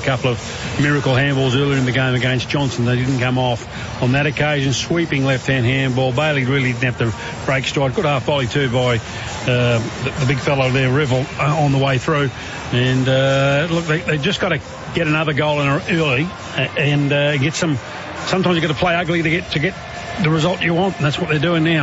couple of miracle handballs earlier in the game against Johnson. They didn't come off on that occasion. Sweeping left-hand handball. Bailey really didn't have to break stride. Good half volley too by the big fellow there, Revel, on the way through. And look, they just got to get another goal in early and get some. Sometimes you've got to play ugly to get the result you want, and that's what they're doing now.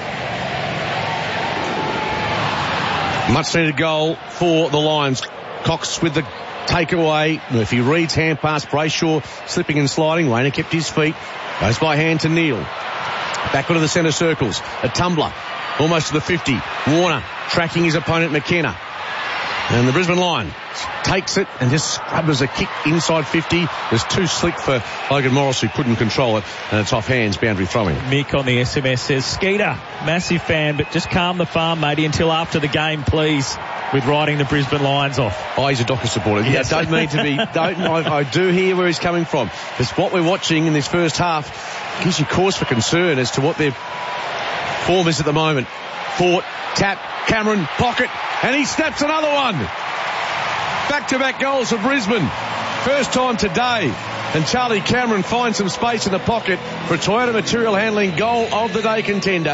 Much needed goal for the Lions. Cox with the takeaway. Murphy Reed's hand pass. Brayshaw slipping and sliding. Rayner kept his feet. Goes by hand to Neal. Back onto the centre circles. A tumbler. Almost to the 50. Warner tracking his opponent McKenna. And the Brisbane Lions takes it and just scrubbers a kick inside 50. It was too slick for Logan Morris, who couldn't control it, and it's off hands, boundary throw-in. Mick on the SMS says, Skeeter, massive fan, but just calm the farm, matey, until after the game, please, with riding the Brisbane Lions off. Oh, he's a Dockers supporter. Yes. I don't mean to be... I do hear where he's coming from. Because what we're watching in this first half gives you cause for concern as to what their form is at the moment. Fort, tap, Cameron, pocket, and he snaps another one. Back-to-back goals for Brisbane. First time today. And Charlie Cameron finds some space in the pocket for a Toyota Material Handling goal of the day contender.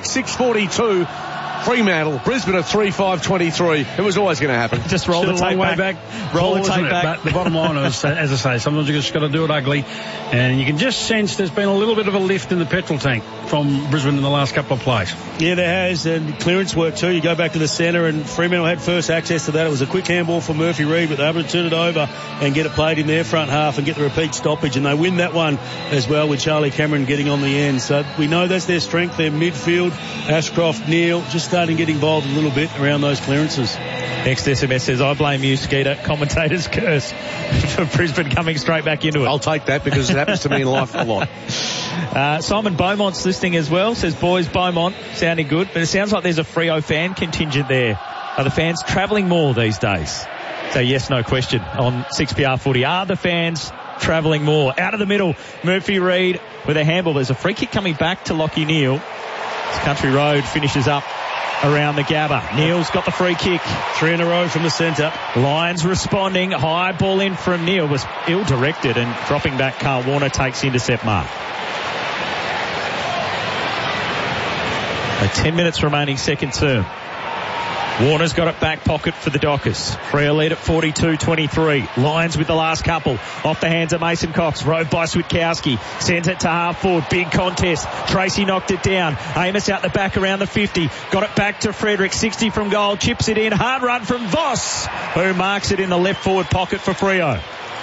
6-6-42. Fremantle. Brisbane at 3-5-23. It was always going to happen. Just roll the tape back. Roll the tape back. But the bottom line is, as I say, sometimes you just got to do it ugly. And you can just sense there's been a little bit of a lift in the petrol tank from Brisbane in the last couple of plays. Yeah, there has. And clearance work too. You go back to the centre, and Fremantle had first access to that. It was a quick handball for Murphy Reed, but they were able to turn it over and get it played in their front half and get the repeat stoppage. And they win that one as well, with Charlie Cameron getting on the end. So we know that's their strength, their midfield. Ashcroft, Neal, just starting to get involved a little bit around those clearances. Next SMS says, I blame you, Skeeter. Commentator's curse for Brisbane coming straight back into it. I'll take that because it happens to me in life a lot. Simon Beaumont's listening as well. Says, boys, Beaumont sounding good, but it sounds like there's a Freo fan contingent there. Are the fans travelling more these days? So yes, no question on 6PR footy. Are the fans travelling more? Out of the middle, Murphy Reed with a handball. There's a free kick coming back to Lachie Neale. Country Road finishes up around the Gabba. Neal's got the free kick. 3 in a row from the centre. Lions responding. High ball in from Neal. Was ill-directed, and dropping back, Carl Warner takes intercept mark. 10 minutes remaining second term. Warner's got it back pocket for the Dockers. Freo lead at 42-23. Lions with the last couple. Off the hands of Mason Cox. Rode by Switkowski. Sends it to half forward. Big contest. Tracy knocked it down. Amos out the back around the 50. Got it back to Frederick. 60 from goal. Chips it in. Hard run from Voss, who marks it in the left forward pocket for Freo.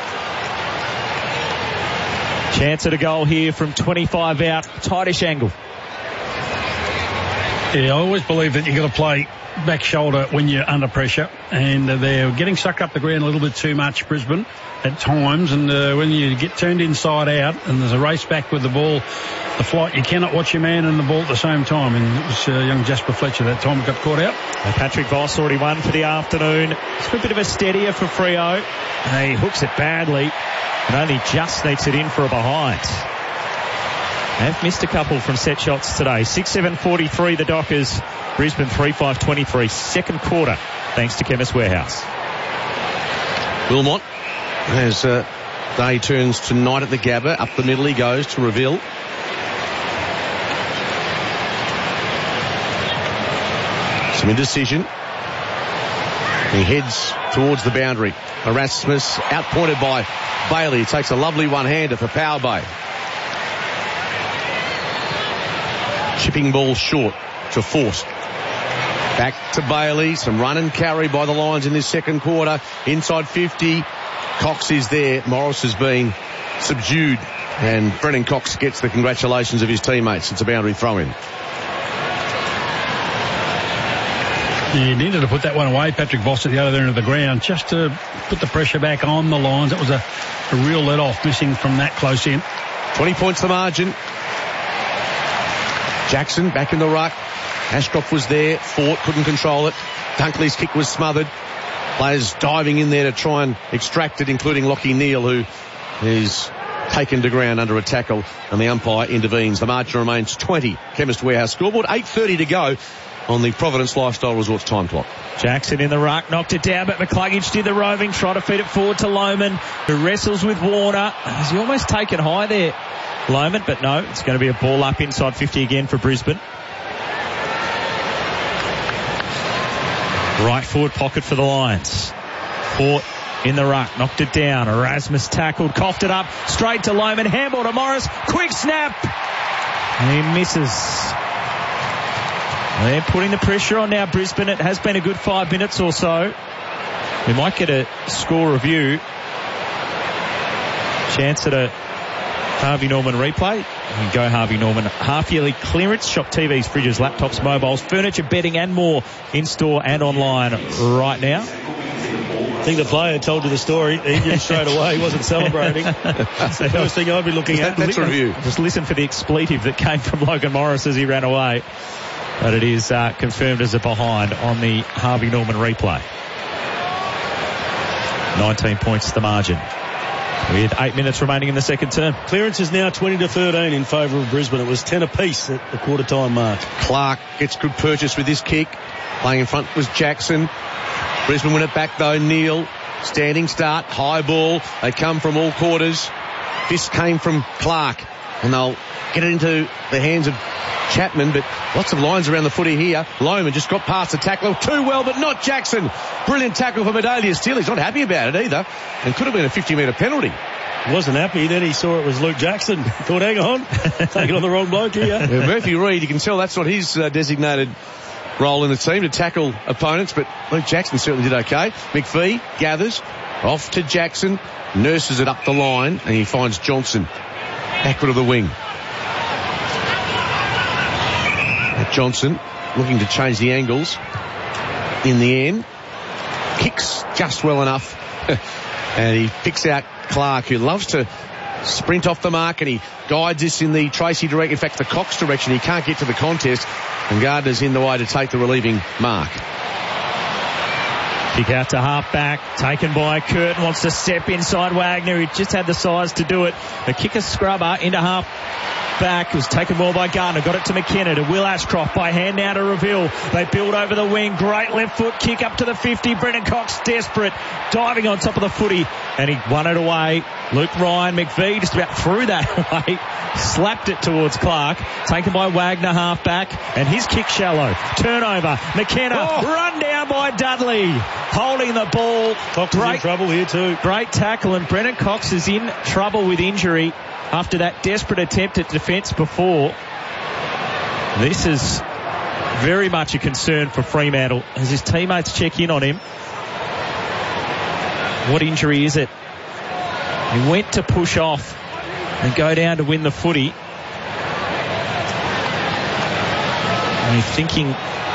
Chance at a goal here from 25 out. Tightish angle. Yeah, I always believe that you've got to play back shoulder when you're under pressure, and they're getting sucked up the ground a little bit too much, Brisbane, at times, and when you get turned inside out and there's a race back with the ball, the flight, you cannot watch your man and the ball at the same time, and it was young Jasper Fletcher that time got caught out. And Patrick Voss already won for the afternoon. It's a bit of a steadier for Freo. He hooks it badly and only just sneaks it in for a behind. They've missed a couple from set shots today. 6-7-43 the Dockers. Brisbane 3-5-23. Second quarter, thanks to Chemist Warehouse. Wilmot, as day turns tonight at the Gabba, up the middle he goes to Reville. Some indecision. He heads towards the boundary. Erasmus outpointed by Bailey. He takes a lovely one-hander for Power Bay. Chipping ball short to Forst. Back to Bailey. Some run and carry by the Lions in this second quarter. Inside 50. Cox is there. Morris has been subdued. And Brennan Cox gets the congratulations of his teammates. It's a boundary throw-in. He needed to put that one away, Patrick Voss, at the other end of the ground, just to put the pressure back on the Lions. That was a real let-off, missing from that close in. 20 points the margin. Jackson back in the ruck. Ashcroft was there. Fort couldn't control it. Dunkley's kick was smothered. Players diving in there to try and extract it, including Lachie Neale, who is taken to ground under a tackle, and the umpire intervenes. The margin remains 20. Chemist Warehouse scoreboard. 8:30 to go on the Providence Lifestyle Resorts time clock. Jackson in the ruck, knocked it down, but McCluggage did the roving, try to feed it forward to Lohman, who wrestles with Warner. Has he almost taken high there, Lohman? But no, it's going to be a ball up inside 50 again for Brisbane. Right forward pocket for the Lions. Port in the ruck, knocked it down. Erasmus tackled, coughed it up, straight to Lohman, handball to Morris, quick snap. And he misses. They're putting the pressure on now, Brisbane. It has been a good 5 minutes or so. We might get a score review. Chance at a Harvey Norman replay. You can go Harvey Norman. Half-yearly clearance. Shop TVs, fridges, laptops, mobiles, furniture, bedding and more in-store and online right now. I think the player told you the story. He knew straight away. He wasn't celebrating. That's the first thing I'd be looking at. That's a review. Just listen for the expletive that came from Logan Morris as he ran away. But it is confirmed as a behind on the Harvey Norman replay. 19 points the margin, with 8 minutes remaining in the second term. Clearance is now 20-13 in favour of Brisbane. It was 10 apiece at the quarter-time mark. Clark gets good purchase with this kick. Playing in front was Jackson. Brisbane win it back though. Neal, standing start, high ball. They come from all quarters. This came from Clark, and they'll get it into the hands of Chapman, but lots of lines around the footy here. Lohman just got past the tackler too well, but not Jackson. Brilliant tackle for Medalia Steele. He's not happy about it either, and could have been a 50-metre penalty. Wasn't happy. Then he saw it was Luke Jackson. Thought, hang on, taking on the wrong bloke here. Yeah, Murphy Reid, you can tell that's not his designated role in the team, to tackle opponents, but Luke Jackson certainly did okay. McVee gathers, off to Jackson, nurses it up the line, and he finds Johnson backward of the wing. Johnson looking to change the angles in the end. Kicks just well enough. And he picks out Clark, who loves to sprint off the mark, and he guides this in the Tracy direction, in fact the Cox direction. He can't get to the contest, and Gardner's in the way to take the relieving mark. Kick out to half back, taken by Curtin, wants to step inside Wagner. He just had the size to do it. The kicker scrubber into half back was taken well by Gardner, got it to McKenna, to Will Ashcroft, by hand now to Reveal. They build over the wing, great left foot kick up to the 50. Brendan Cox desperate, diving on top of the footy, and he won it away. Luke Ryan, McVee just about threw that away, slapped it towards Clark, taken by Wagner half back, and his kick shallow. Turnover, McKenna run down by Dudley, holding the ball. Cox is in trouble here too. Great tackle, and Brendan Cox is in trouble with injury after that desperate attempt at defence before. This is very much a concern for Fremantle as his teammates check in on him. What injury is it? He went to push off and go down to win the footy. And he's thinking,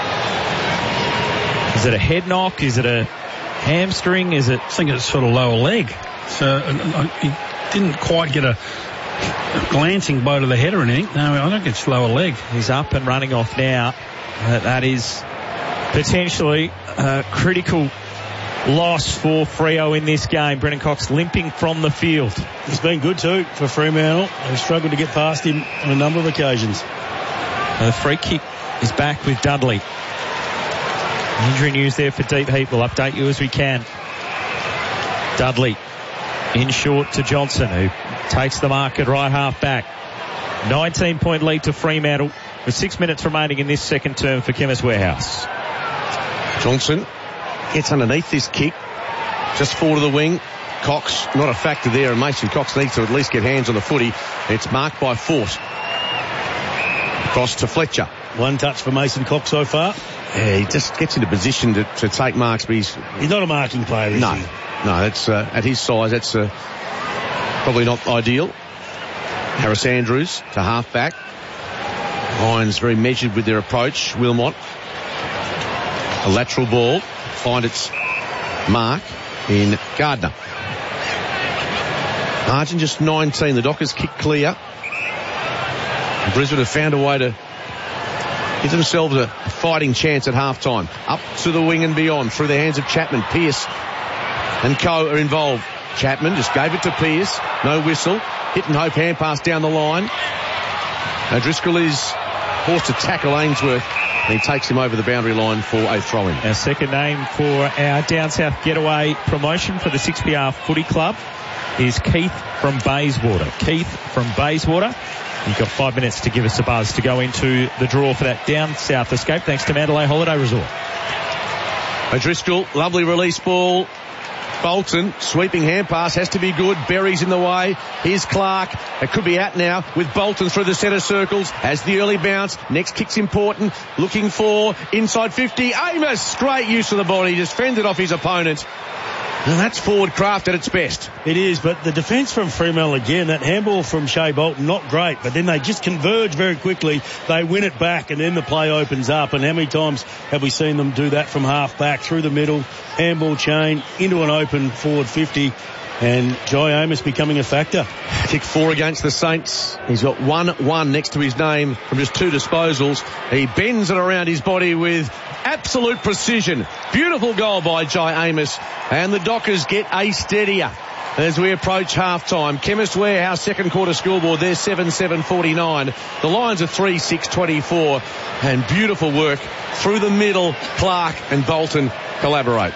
is it a head knock? Is it a hamstring? Is it? I think it's sort of lower leg. So he didn't quite get a glancing blow to the head or anything. No, I think it's lower leg. He's up and running off now. That is potentially a critical loss for Freo in this game. Brendan Cox limping from the field. He's been good too for Fremantle. They've struggled to get past him on a number of occasions. The free kick is back with Dudley. Injury news there for Deep Heat. We'll update you as we can. Dudley in short to Johnson, who takes the mark at right half back. 19-point lead to Fremantle with 6 minutes remaining in this second term for Chemist Warehouse. Johnson gets underneath this kick, just forward of the wing. Cox not a factor there, and Mason Cox needs to at least get hands on the footy. It's marked by Fort. Across to Fletcher. One touch for Mason Cox so far. Yeah, he just gets into position to take marks, but he's not a marking player, is he? No, that's at his size, that's probably not ideal. Harris Andrews to half back. Lions very measured with their approach. Wilmot, a lateral ball, find its mark in Gardner. Margin just 19. The Dockers kick clear. And Brisbane have found a way to give themselves a fighting chance at half-time. Up to the wing and beyond, through the hands of Chapman. Pearce and Co are involved. Chapman just gave it to Pearce. No whistle. Hit and hope hand pass down the line. Now Driscoll is forced to tackle Ainsworth And he takes him over the boundary line for a throw-in. Our second name for our Down South Getaway promotion for the 6PR Footy Club is Keith from Bayswater. Keith from Bayswater. You've got 5 minutes to give us a buzz to go into the draw for that Down South escape, thanks to Mandalay Holiday Resort. O'Driscoll, lovely release ball. Bolton, sweeping hand pass, has to be good. Berry's in the way. Here's Clark. It could be out now with Bolton through the centre circles as the early bounce. Next kick's important. Looking for inside 50. Amos, great use of the body. Just fended off his opponent. And that's forward craft at its best. It is, but the defence from Fremantle again, that handball from Shea Bolton, not great, but then they just converge very quickly. They win it back and then the play opens up. And how many times have we seen them do that from half back through the middle, handball chain, into an open forward 50, and Jai Amos becoming a factor. Kick 4 against the Saints. He's got 1-1 next to his name from just 2 disposals. He bends it around his body with absolute precision. Beautiful goal by Jai Amos. And the Dockers get a steadier as we approach half-time. Chemist Warehouse second quarter scoreboard, they're 7-7-49. The Lions are 3-6-24. And beautiful work through the middle. Clark and Bolton collaborate.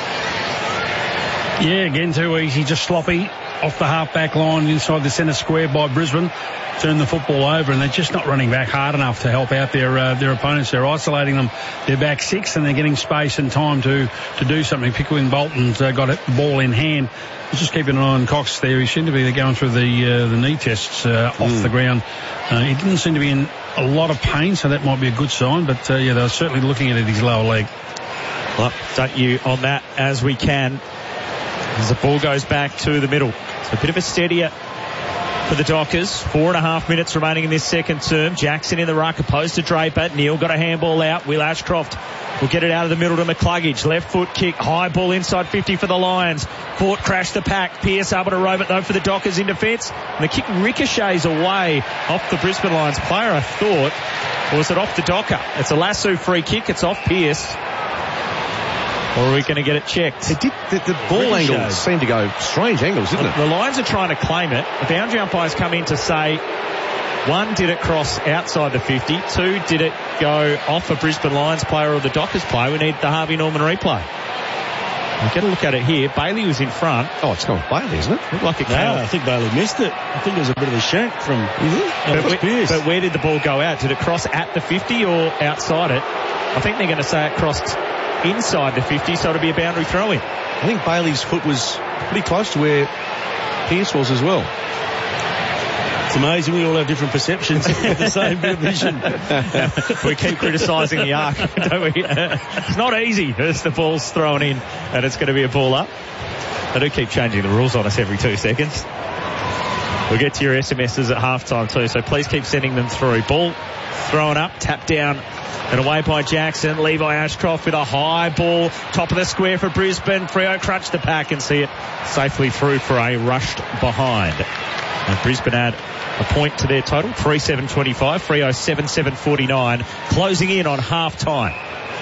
Yeah, again too easy, just sloppy off the half-back line inside the centre square by Brisbane. Turn the football over, and they're just not running back hard enough to help out their opponents. They're isolating them. They're back 6, and they're getting space and time to do something. Pickering Bolton's got the ball in hand. Just keeping an eye on Cox there. He seemed to be going through the knee tests off the ground. He didn't seem to be in a lot of pain, so that might be a good sign. But yeah, they were certainly looking at his lower leg. Well, update you on that as we can, as the ball goes back to the middle. So a bit of a steadier for the Dockers. 4.5 minutes remaining in this second term. Jackson in the ruck opposed to Draper. Neil got a handball out. Will Ashcroft will get it out of the middle to McCluggage. Left foot kick. High ball inside 50 for the Lions. Fort crashed the pack. Pearce able to roam it though for the Dockers in defence. And the kick ricochets away off the Brisbane Lions player, I thought. Or was it off the Docker? It's a lasso free kick. It's off Pearce. Or are we going to get it checked? The ball angles seem to go strange angles, didn't it? The Lions are trying to claim it. The boundary umpires come in to say, 1, did it cross outside the 50? 2, did it go off a Brisbane Lions player or the Dockers player? We need the Harvey Norman replay. We'll get a look at it here. Bailey was in front. Oh, it's gone Bailey, isn't it? Looked like it came I think Bailey missed it. I think it was a bit of a shank from Pearce. But where did the ball go out? Did it cross at the 50 or outside it? I think they're going to say it crossed inside the 50, so it'll be a boundary throw-in. I think Bailey's foot was pretty close to where Pearce was as well. It's amazing we all have different perceptions of the same bit of vision. We keep criticising the arc, don't we? It's not easy as the ball's thrown in and it's going to be a ball up. They do keep changing the rules on us every 2 seconds. We'll get to your SMSs at halftime too, so please keep sending them through. Ball thrown up, tapped down and away by Jackson. Levi Ashcroft with a high ball, top of the square for Brisbane. Freo crunch the pack and see it safely through for a rushed behind. And Brisbane add a point to their total, 3-7-25. Freo 7-7-49, closing in on half-time.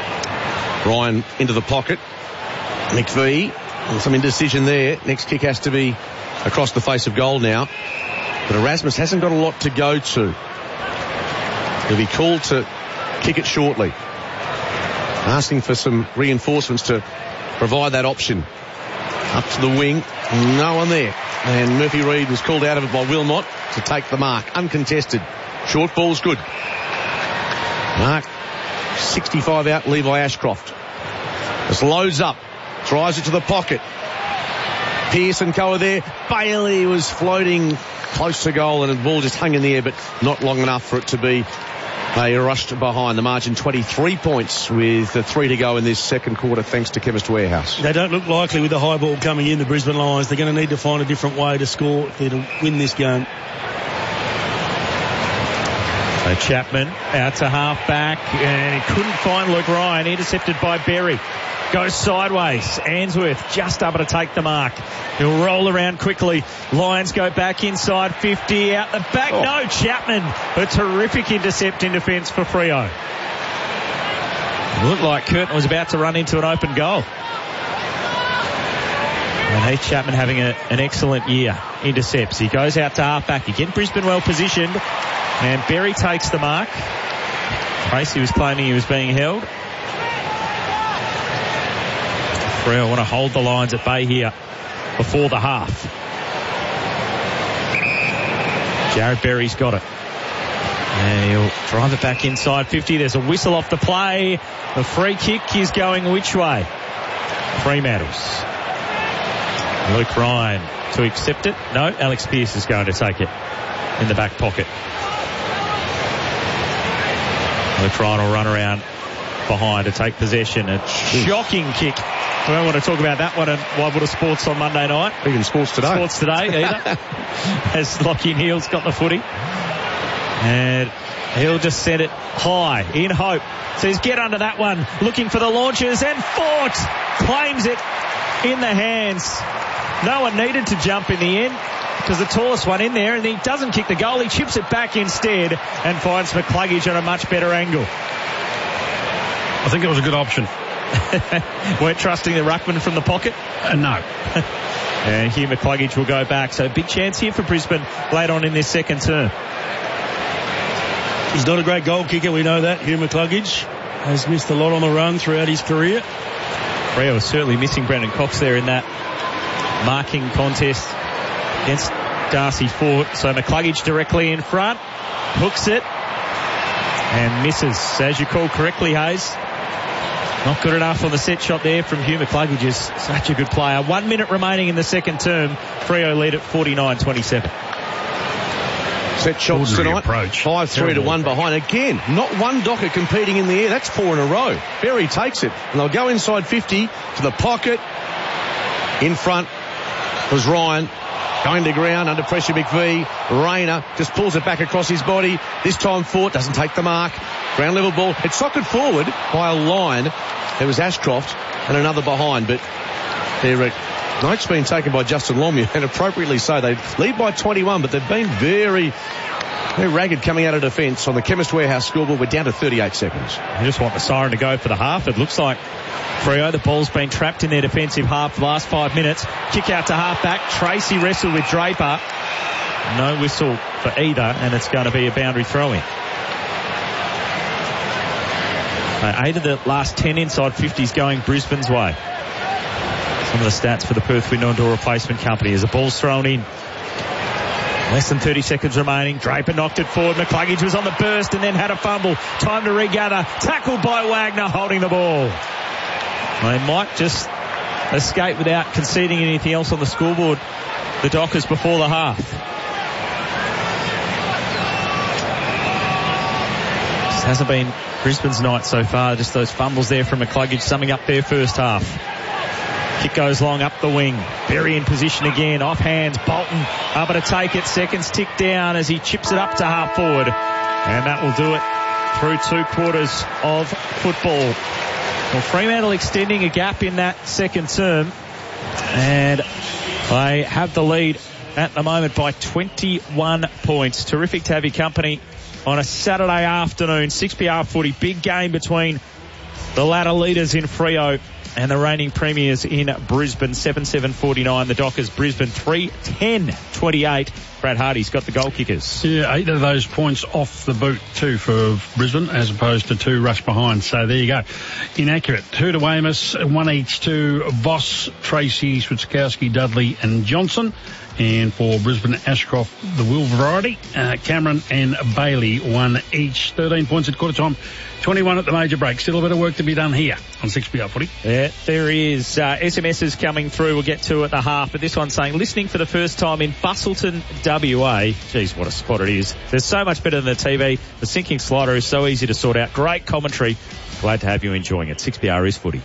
Ryan into the pocket. McVee, some indecision there. Next kick has to be across the face of goal now. But Erasmus hasn't got a lot to go to. He'll be called to kick it shortly. Asking for some reinforcements to provide that option. Up to the wing. No one there. And Murphy Reid was called out of it by Wilmot to take the mark. Uncontested. Short ball's good. Mark 65 out, Levi Ashcroft. Just loads up. Drives it to the pocket. Pearson Coa there. Bailey was floating close to goal and the ball just hung in the air, but not long enough for it to be a rushed behind. The margin 23 points with 3 to go in this second quarter thanks to Chemist Warehouse. They don't look likely with the high ball coming in, the Brisbane Lions. They're going to need to find a different way to score if they're to win this game. So Chapman out to half back and he couldn't find Luke Ryan, intercepted by Berry. Goes sideways. Answorth just able to take the mark. He'll roll around quickly. Lions go back inside 50. Out the back. Oh. No, Chapman. A terrific intercept in defence for Freo. It looked like Curtin was about to run into an open goal. And Heath Chapman having an excellent year. Intercepts. He goes out to half back again. Brisbane well positioned. And Berry takes the mark. Tracy was claiming he was being held. Freo want to hold the Lions at bay here before the half. Jared Berry's got it. And he'll drive it back inside 50. There's a whistle off the play. The free kick is going which way? Fremantle's. Luke Ryan to accept it. No, Alex Pearce is going to take it in the back pocket. Luke Ryan will run around behind to take possession. A shocking kick. We don't want to talk about that one at Waibura Sports on Monday night. Even Sports Today. Sports Today, either. As Lachie Neal's got the footy. And he'll just set it high in hope. Says get under that one. Looking for the launches, and Fort claims it in the hands. No one needed to jump in the end because the tallest one in there, and he doesn't kick the goal. He chips it back instead and finds McCluggage on a much better angle. I think it was a good option. Weren't trusting the ruckman from the pocket? No. And Hugh McCluggage will go back. So big chance here for Brisbane late on in this second term. He's not a great goal kicker, we know that. Hugh McCluggage has missed a lot on the run throughout his career. Freo was certainly missing Brendan Cox there in that marking contest against Darcy Fort. So McCluggage directly in front, hooks it and misses. As you called correctly, Hayes. Not good enough on the set shot there from Hugh McCluggage. Is such a good player. 1 minute remaining in the second term. Freo lead at 49-27. Set shots tonight. 5-3 to 1 behind. Again, not one Docker competing in the air. That's 4 in a row. Berry takes it. And they'll go inside 50 to the pocket. In front was Ryan. Going to ground under pressure, McVee. Rayner just pulls it back across his body. This time Fort doesn't take the mark. Ground level ball. It's socketed forward by a line. There was Ashcroft and another behind, but their night's been taken by Justin Longmuir, and appropriately so. They lead by 21, but they've been very ragged coming out of defence. On the Chemist Warehouse scoreboard, we're down to 38 seconds. I just want the siren to go for the half. It looks like Freo, the ball's been trapped in their defensive half the last 5 minutes. Kick out to half-back. Tracy wrestled with Draper. No whistle for either, and it's going to be a boundary throw-in. 8 of the last 10 inside 50s going Brisbane's way. Some of the stats for the Perth Window and Door Replacement Company as the ball's thrown in. Less than 30 seconds remaining. Draper knocked it forward. McCluggage was on the burst and then had a fumble. Time to regather. Tackled by Wagner holding the ball. They might just escape without conceding anything else on the scoreboard. The Dockers before the half. This hasn't been Brisbane's night so far. Just those fumbles there from McCluggage summing up their first half. Kick goes long up the wing. Berry in position again. Off hands. Bolton able to take it. Seconds tick down as he chips it up to half forward. And that will do it through 2 quarters of football. Well, Fremantle extending a gap in that second term. And they have the lead at the moment by 21 points. Terrific to have your company on a Saturday afternoon. 6PR footy. Big game between the ladder leaders in Freo and the reigning premiers in Brisbane. 7-7-49. The Dockers. Brisbane 3-10-28. Brad Hardy's got the goal kickers. Yeah, 8 of those points off the boot too for Brisbane as opposed to 2 rush behind. So there you go. Inaccurate. 2 to Amos, 1 each to Voss, Tracy, Switkowski, Dudley and Johnson. And for Brisbane, Ashcroft, the Will variety, Cameron and Bailey, 1 each. 13 points at quarter time, 21 at the major break. Still a bit of work to be done here on 6PR footy. Yeah, there is SMSs coming through. We'll get to at the half. But this one's saying, listening for the first time in Busselton, WA. Geez, what a spot it is. There's so much better than the TV. The sinking slider is so easy to sort out. Great commentary. Glad to have you enjoying it. 6PR is footy.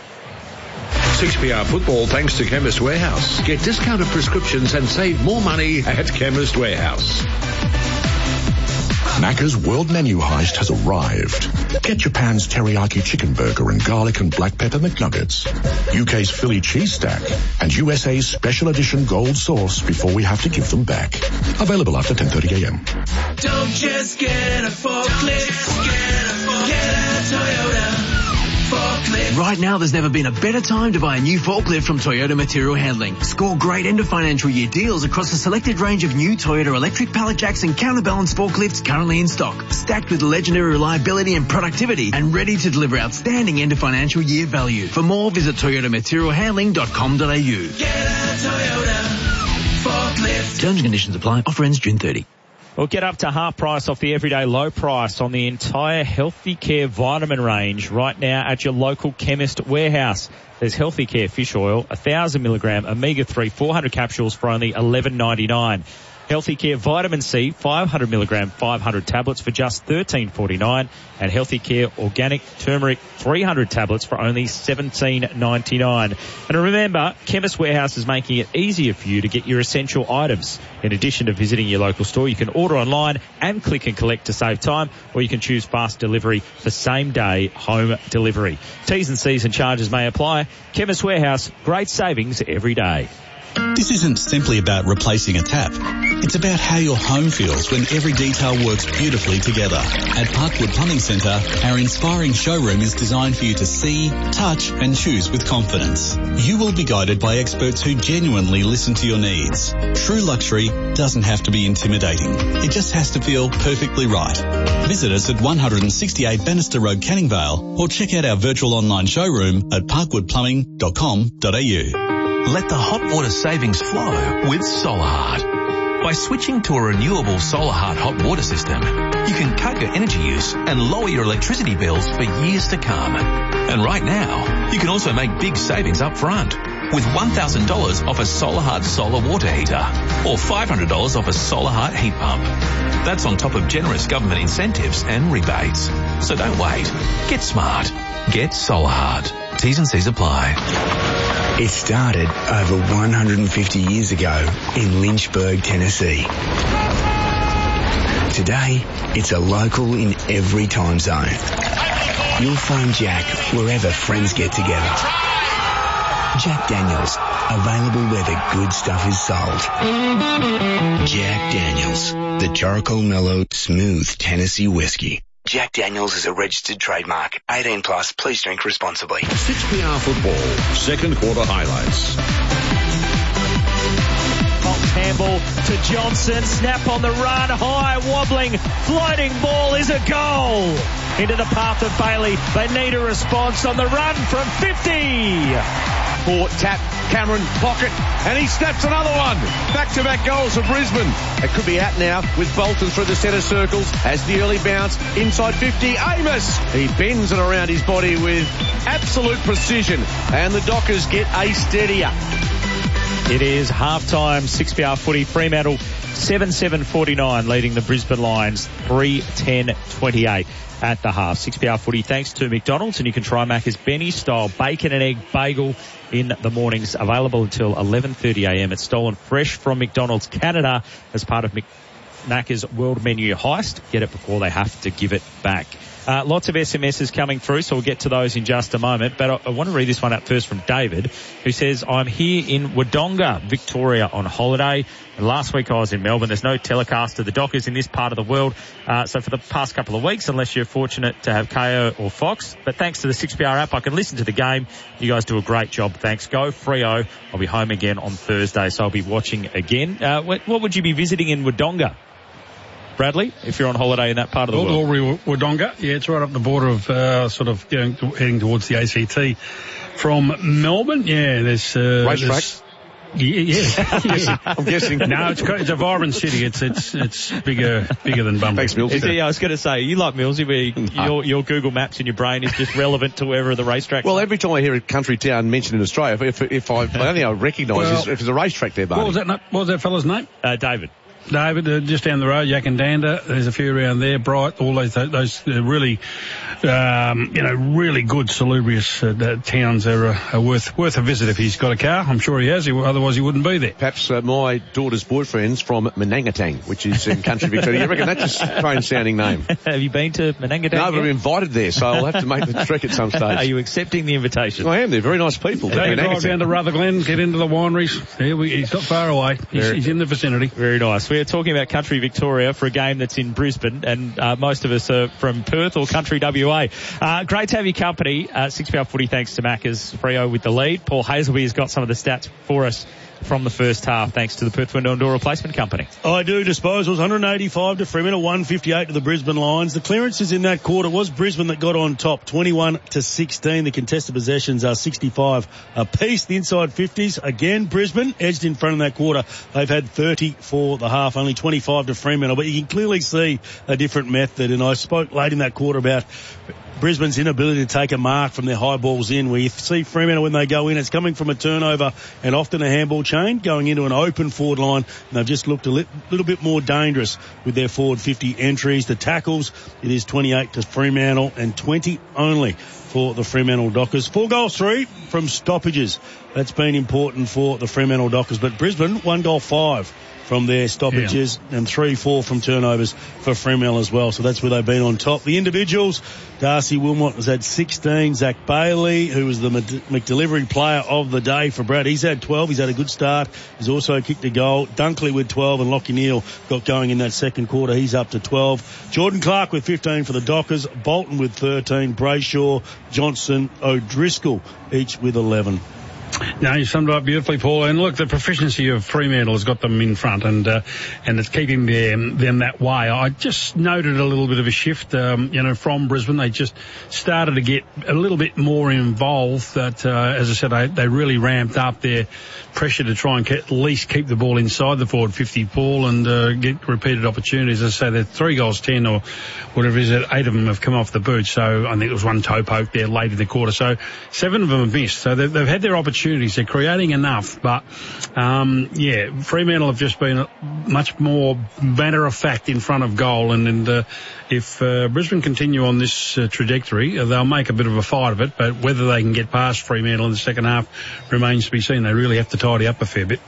6PR football thanks to Chemist Warehouse. Get discounted prescriptions and save more money at Chemist Warehouse. Macca's World Menu Heist has arrived. Get Japan's teriyaki chicken burger and garlic and black pepper McNuggets, UK's Philly cheese stack, and USA's special edition gold sauce before we have to give them back. Available after 10:30 a.m. Don't just get a forklift, get a Toyota forklift. Right now, there's never been a better time to buy a new forklift from Toyota Material Handling. Score great end of financial year deals across a selected range of new Toyota electric pallet jacks and counterbalance forklifts currently in stock, stacked with legendary reliability and productivity, and ready to deliver outstanding end of financial year value. For more, visit toyotamaterialhandling.com.au. Get a Toyota forklift. Terms and conditions apply. Offer ends June 30. We'll get up to half price off the everyday low price on the entire Healthy Care vitamin range right now at your local chemist warehouse. There's Healthy Care fish oil, 1,000 milligram omega-3, 400 capsules for only $11.99. Healthy Care Vitamin C, 500 milligram, 500 tablets for just $13.49. And Healthy Care Organic Turmeric, 300 tablets for only $17.99. And remember, Chemist Warehouse is making it easier for you to get your essential items. In addition to visiting your local store, you can order online and click and collect to save time, or you can choose fast delivery for same-day home delivery. T's and C's and charges may apply. Chemist Warehouse, great savings every day. This isn't simply about replacing a tap. It's about how your home feels when every detail works beautifully together. At Parkwood Plumbing Centre, our inspiring showroom is designed for you to see, touch and choose with confidence. You will be guided by experts who genuinely listen to your needs. True luxury doesn't have to be intimidating. It just has to feel perfectly right. Visit us at 168 Bannister Road, Canning Vale, or check out our virtual online showroom at parkwoodplumbing.com.au. Let the hot water savings flow with SolarHeart. By switching to a renewable SolarHeart hot water system, you can cut your energy use and lower your electricity bills for years to come. And right now, you can also make big savings up front with $1,000 off a SolarHeart solar water heater or $500 off a SolarHeart heat pump. That's on top of generous government incentives and rebates. So don't wait. Get smart. Get SolarHeart. T's and C's apply. It started over 150 years ago in Lynchburg, Tennessee. Today, it's a local in every time zone. You'll find Jack wherever friends get together. Jack Daniels, available where the good stuff is sold. Jack Daniels, the charcoal mellow, smooth Tennessee whiskey. Jack Daniels is a registered trademark. 18 plus, please drink responsibly. 6PR football, second quarter highlights. Fox handball to Johnson, snap on the run, high, wobbling, floating ball is a goal. Into the path of Bailey. They need a response on the run from 50. Port, tap, Cameron, pocket, and he snaps another one. Back-to-back goals for Brisbane. It could be out now with Bolton through the centre circles as the early bounce inside 50. Amos, he bends it around his body with absolute precision, and the Dockers get a steadier. It is half-time, 6PR footy, Fremantle 7-7-49 leading the Brisbane Lions 3-10-28 at the half. 6PR footy thanks to McDonald's, and you can try Macca's Benny style bacon and egg bagel in the mornings, available until 11:30am. It's stolen fresh from McDonald's Canada as part of Macca's World Menu Heist. Get it before they have to give it back. Lots of SMSs coming through, so we'll get to those in just a moment. But I want to read this one out first from David, who says, I'm here in Wodonga, Victoria, on holiday. And last week I was in Melbourne. There's no telecast of the Dockers in this part of the world. So for the past couple of weeks, unless you're fortunate to have Kayo or Fox. But thanks to the 6PR app, I can listen to the game. You guys do a great job. Thanks. Go Freo. I'll be home again on Thursday, so I'll be watching again. What would you be visiting in Wodonga, Bradley, if you're on holiday in that part of the world? Wodonga, yeah, it's right up the border of heading towards the ACT from Melbourne. Yeah, there's racetrack. Yeah. I'm guessing. No, it's a vibrant city. It's bigger than Bunbury. Thanks, Millsy. Yeah, I was going to say, you like Millsy, where your Google Maps in your brain is just relevant to wherever the racetrack. Well, every time I hear a country town mentioned in Australia, if I recognise if there's a racetrack there, Barney. What was that fella's name? David, just down the road, Yak and Danda. There's a few around there. Bright, all those really, really good salubrious towns are worth a visit if he's got a car. I'm sure he has. Otherwise, he wouldn't be there. Perhaps my daughter's boyfriend's from Menangatang, which is in country Victoria. You reckon that's a strange sounding name? Have you been to Menangatang? No, but I'm invited there, so I'll have to make the trek at some stage. Are you accepting the invitation? I am. They're very nice people. They drive down to Rutherglen, get into the wineries. He's not far away. He's in the vicinity. Very nice. We we're talking about Country Victoria for a game that's in Brisbane, and most of us are from Perth or Country WA. Great to have your company. 6PR Footy, thanks to Macca's. Freo with the lead. Paul Hazelby has got some of the stats for us from the first half, thanks to the Perth Window and Door Replacement Company. I do. Disposals 185 to Fremantle, 158 to the Brisbane Lions. The clearances in that quarter was Brisbane that got on top, 21 to 16. The contested possessions are 65 apiece. The inside 50s, again, Brisbane edged in front of that quarter. They've had 30 for the half, only 25 to Fremantle. But you can clearly see a different method. And I spoke late in that quarter about Brisbane's inability to take a mark from their high balls in, where you see Fremantle when they go in, it's coming from a turnover and often a handball chain going into an open forward line, and they've just looked a little bit more dangerous with their forward 50 entries. The tackles, it is 28 to Fremantle and 20 only for the Fremantle Dockers. 4 goals, 3 from stoppages. That's been important for the Fremantle Dockers, but Brisbane 1 goal 5 from their stoppages, and 3-4 from turnovers for Fremantle as well. So that's where they've been on top. The individuals, Darcy Wilmot has had 16. Zach Bailey, who was the McDelivery player of the day for Brad, he's had 12. He's had a good start. He's also kicked a goal. Dunkley with 12, and Lachie Neale got going in that second quarter. He's up to 12. Jordan Clark with 15 for the Dockers. Bolton with 13. Brayshaw, Johnson, O'Driscoll, each with 11. No, you summed it up beautifully, Paul. And look, the proficiency of Fremantle has got them in front, and it's keeping them that way. I just noted a little bit of a shift, from Brisbane. They just started to get a little bit more involved. That, as I said, they really ramped up their pressure to try and at least keep the ball inside the forward 50 ball and get repeated opportunities. As I say, they're 3 goals 10 or whatever it is. 8 of them have come off the boot. So I think there was 1 toe poke there late in the quarter. So 7 of them have missed. So they've had their opportunities. They're creating enough, but Fremantle have just been much more matter of fact in front of goal, and if Brisbane continue on this trajectory, they'll make a bit of a fight of it, but whether they can get past Fremantle in the second half remains to be seen. They really have to tidy up a fair bit.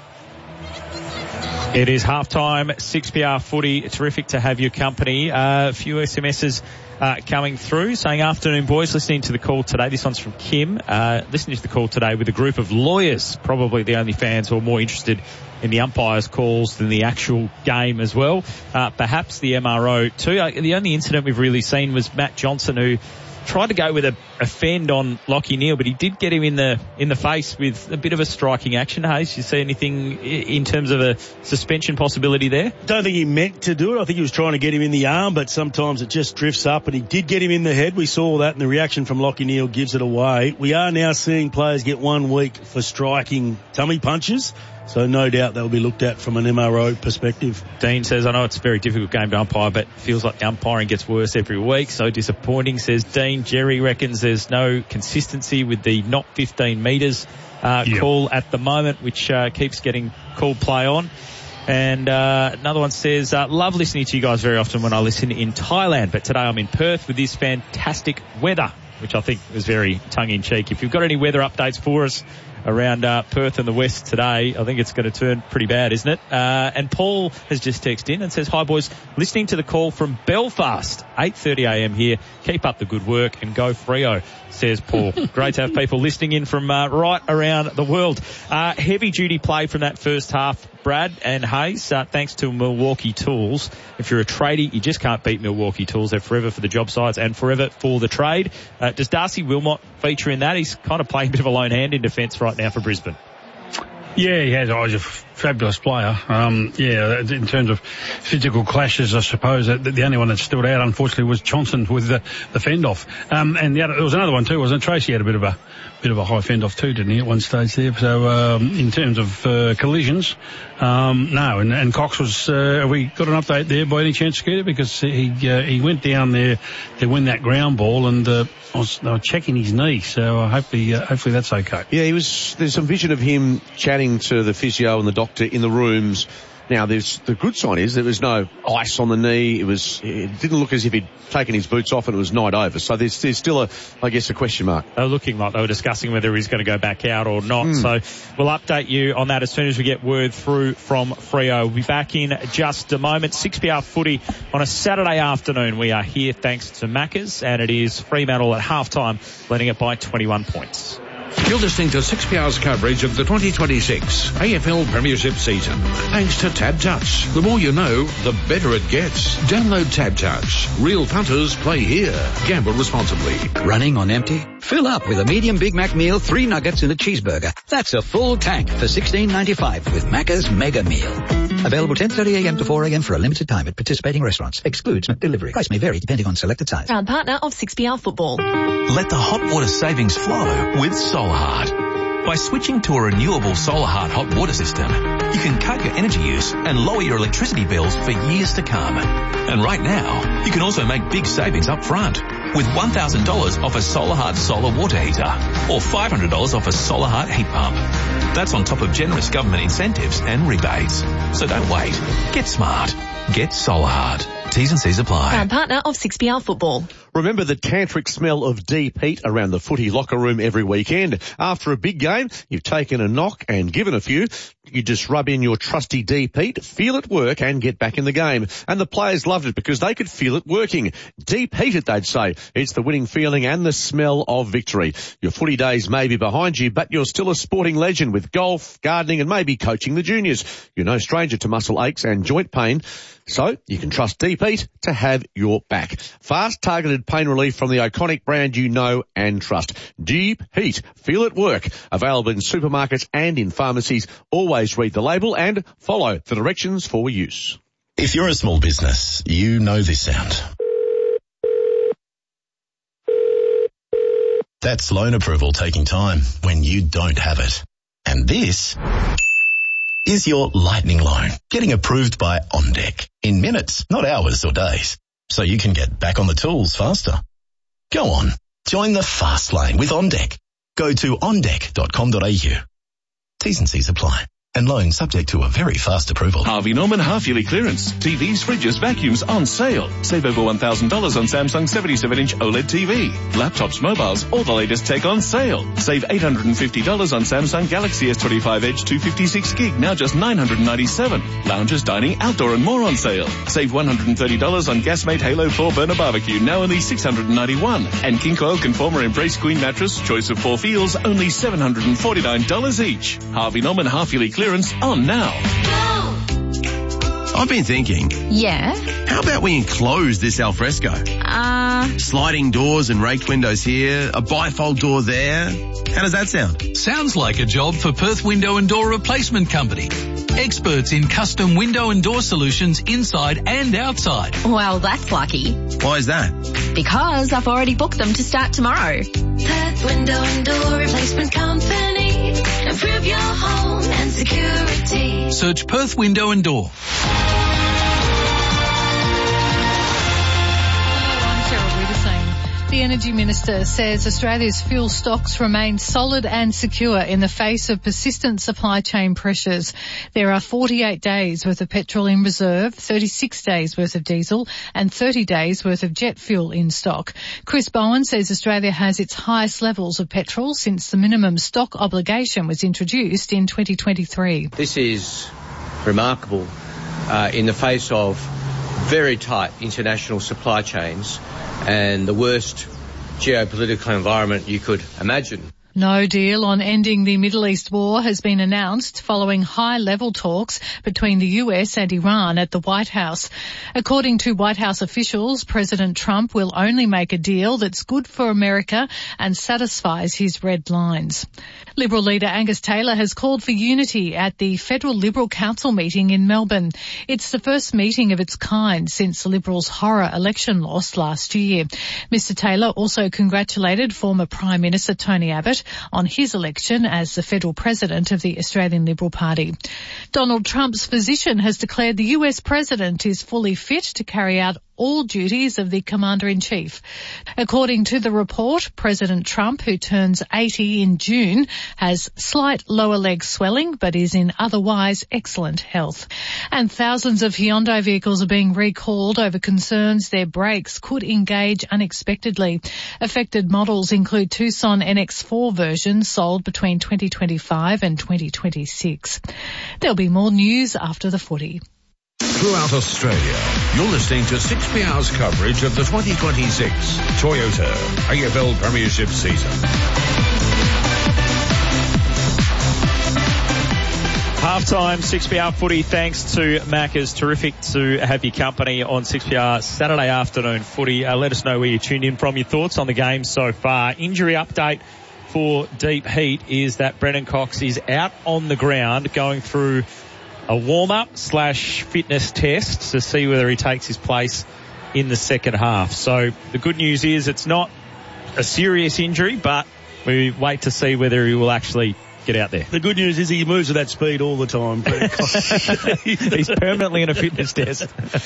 It is half-time, 6PR Footy. Terrific to have your company. A few SMSs coming through saying, afternoon boys, listening to the call today. This one's from Kim. Listening to the call today with a group of lawyers, probably the only fans who are more interested in the umpires' calls than the actual game as well. Perhaps the MRO too. The only incident we've really seen was Matt Johnson, who tried to go with a fend on Lachie Neale, but he did get him in the face with a bit of a striking action. Hayes, you see anything in terms of a suspension possibility there? Don't think he meant to do it. I think he was trying to get him in the arm, but sometimes it just drifts up, and he did get him in the head. We saw that, and the reaction from Lachie Neale gives it away. We are now seeing players get 1 week for striking tummy punches. So no doubt that will be looked at from an MRO perspective. Dean says, I know it's a very difficult game to umpire, but feels like the umpiring gets worse every week. So disappointing, says Dean. Jerry reckons there's no consistency with the not 15 metres call at the moment, which keeps getting called play on. And another one says, love listening to you guys very often when I listen in Thailand, but today I'm in Perth with this fantastic weather, which I think was very tongue-in-cheek. If you've got any weather updates for us around Perth and the West today, I think it's going to turn pretty bad, isn't it? And Paul has just texted in and says, hi boys, listening to the call from Belfast, 8:30am here. Keep up the good work and go Freo, says Paul. Great to have people listening in from right around the world. Heavy duty play from that first half, Brad and Hayes, thanks to Milwaukee Tools. If you're a tradie, you just can't beat Milwaukee Tools. They're forever for the job sites and forever for the trade. Does Darcy Wilmot feature in that? He's kind of playing a bit of a lone hand in defence right now for Brisbane. Yeah, he has. He's a fabulous player. In terms of physical clashes, I suppose the only one that stood out, unfortunately, was Johnson with the fend-off. And there was another one too, wasn't it? Tracy had a bit of a high fend-off too, didn't he, at one stage there? So in terms of collisions, no. And Cox was. Have we got an update there by any chance, Scooter? Because he went down there to win that ground ball, and they were checking his knee. So hopefully that's okay. Yeah, there's some vision of him chatting to the physio and the doctor in the rooms. Now, the good sign is there was no ice on the knee. It didn't look as if he'd taken his boots off and it was night over. So there's still a question mark. They're looking like they were discussing whether he's going to go back out or not. So we'll update you on that as soon as we get word through from Freo. We'll be back in just a moment. 6PR Footy on a Saturday afternoon. We are here thanks to Macca's, and it is Fremantle at halftime, leading it by 21 points. You're listening to 6PR's coverage of the 2026 AFL Premiership season. Thanks to Tab Touch. The more you know, the better it gets. Download Tab Touch. Real punters play here. Gamble responsibly. Running on empty? Fill up with a medium Big Mac meal, 3 nuggets and a cheeseburger. That's a full tank for $16.95 with Macca's Mega Meal. Available 10:30 a.m. to 4 a.m. for a limited time at participating restaurants. Excludes delivery. Price may vary depending on selected size. Proud partner of 6PR Football. Let the hot water savings flow with SolarHeart. By switching to a renewable SolarHeart hot water system, you can cut your energy use and lower your electricity bills for years to come. And right now, you can also make big savings up front with $1,000 off a SolarHeart solar water heater or $500 off a SolarHeart heat pump. That's on top of generous government incentives and rebates. So don't wait. Get smart. Get SolarHeart. T's and C's apply. Proud partner of 6PR Football. Remember the tantric smell of deep heat around the footy locker room every weekend. After a big game, you've taken a knock and given a few. You just rub in your trusty deep heat, feel it work and get back in the game. And the players loved it because they could feel it working. Deep heated, they'd say. It's the winning feeling and the smell of victory. Your footy days may be behind you, but you're still a sporting legend with golf, gardening and maybe coaching the juniors. You're no stranger to muscle aches and joint pain. So you can trust Deep Heat to have your back. Fast, targeted pain relief from the iconic brand you know and trust. Deep Heat. Feel it work. Available in supermarkets and in pharmacies. Always read the label and follow the directions for use. If you're a small business, you know this sound. That's loan approval taking time when you don't have it. And this is your lightning loan getting approved by OnDeck in minutes, not hours or days, so you can get back on the tools faster. Go on, join the fast lane with OnDeck. Go to ondeck.com.au. T's and C's apply. And loan subject to a very fast approval. Harvey Norman half-yearly clearance. TVs, fridges, vacuums on sale. Save over $1,000 on Samsung 77-inch OLED TV. Laptops, mobiles, all the latest tech on sale. Save $850 on Samsung Galaxy S25 Edge 256 gig, now just $997. Lounges, dining, outdoor and more on sale. Save $130 on Gasmate Halo 4 Burner Barbecue, now only $691. And King Coil Conformer Embrace Queen Mattress, choice of 4 feels, only $749 each. Harvey Norman half-yearly clearance on now. I've been thinking. Yeah? How about we enclose this alfresco? Sliding doors and raked windows here, a bifold door there. How does that sound? Sounds like a job for Perth Window and Door Replacement Company. Experts in custom window and door solutions inside and outside. Well, that's lucky. Why is that? Because I've already booked them to start tomorrow. Perth Window and Door Replacement Company. Improve your home and security. Search Perth Window and Door. The Energy Minister says Australia's fuel stocks remain solid and secure in the face of persistent supply chain pressures. There are 48 days worth of petrol in reserve, 36 days worth of diesel and 30 days worth of jet fuel in stock. Chris Bowen says Australia has its highest levels of petrol since the minimum stock obligation was introduced in 2023. This is remarkable in the face of very tight international supply chains and the worst geopolitical environment you could imagine. No deal on ending the Middle East war has been announced following high-level talks between the US and Iran at the White House. According to White House officials, President Trump will only make a deal that's good for America and satisfies his red lines. Liberal leader Angus Taylor has called for unity at the Federal Liberal Council meeting in Melbourne. It's the first meeting of its kind since the Liberals' horror election loss last year. Mr Taylor also congratulated former Prime Minister Tony Abbott on his election as the federal president of the Australian Liberal Party. Donald Trump's physician has declared the US president is fully fit to carry out all duties of the Commander-in-Chief. According to the report, President Trump, who turns 80 in June, has slight lower leg swelling but is in otherwise excellent health. And thousands of Hyundai vehicles are being recalled over concerns their brakes could engage unexpectedly. Affected models include Tucson NX4 versions sold between 2025 and 2026. There'll be more news after the footy. Throughout Australia, you're listening to 6PR's coverage of the 2026 Toyota AFL Premiership season. Half-time 6PR footy, thanks to Macca's. Terrific to have your company on 6PR Saturday afternoon footy. Let us know where you tuned in from, your thoughts on the game so far. Injury update for Deep Heat is that Brennan Cox is out on the ground going through a warm-up / fitness test to see whether he takes his place in the second half. So the good news is it's not a serious injury, but we wait to see whether he will actually get out there. The good news is he moves at that speed all the time. He's permanently in a fitness test.